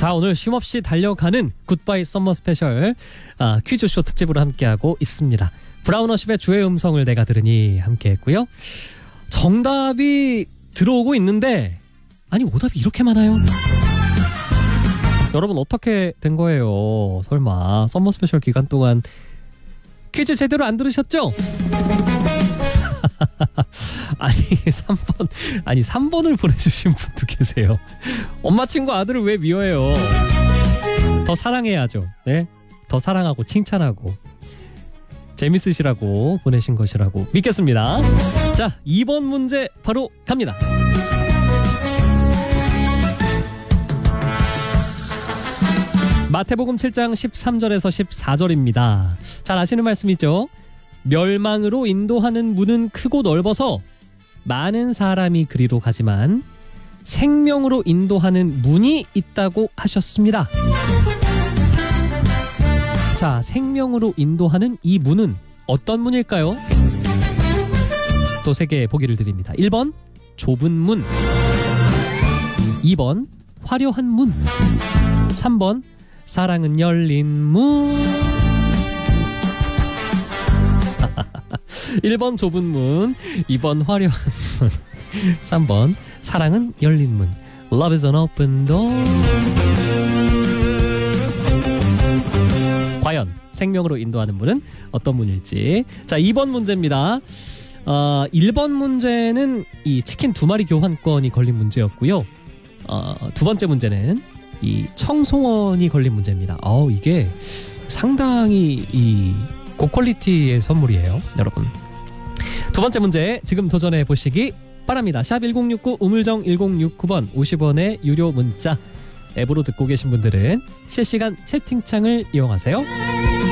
자, 오늘 쉼없이 달려가는 굿바이 썸머 스페셜 퀴즈쇼 특집으로 함께하고 있습니다. 브라운어십의 주의 음성을 내가 들으니 함께했고요. 정답이 들어오고 있는데 아니 오답이 이렇게 많아요. 여러분 어떻게 된 거예요? 설마 썸머 스페셜 기간 동안 퀴즈 제대로 안 들으셨죠? 아니 3번을 보내주신 분도 계세요. 엄마 친구 아들을 왜 미워해요? 더 사랑해야죠. 네? 더 사랑하고 칭찬하고 재밌으시라고 보내신 것이라고 믿겠습니다. 자, 2번 문제 바로 갑니다. 마태복음 7장 13절에서 14절입니다. 잘 아시는 말씀이죠? 멸망으로 인도하는 문은 크고 넓어서 많은 사람이 그리로 가지만 생명으로 인도하는 문이 있다고 하셨습니다. 자, 생명으로 인도하는 이 문은 어떤 문일까요? 또 3개의 보기를 드립니다. 1번 좁은 문, 2번 화려한 문, 3번 사랑은 열린 문. 1번 좁은 문, 2번 화려한 문, 3번 사랑은 열린 문. Love is an open door. 과연 생명으로 인도하는 문은 어떤 문일지. 자, 2번 문제입니다. 1번 문제는 이 치킨 2마리 교환권이 걸린 문제였고요. 두 번째 문제는 이 청소원이 걸린 문제입니다. 이게 상당히 이 고퀄리티의 선물이에요, 여러분. 두 번째 문제 지금 도전해 보시기 바랍니다. 샵 1069 우물정 1069번 50원의 유료 문자. 앱으로 듣고 계신 분들은 실시간 채팅창을 이용하세요.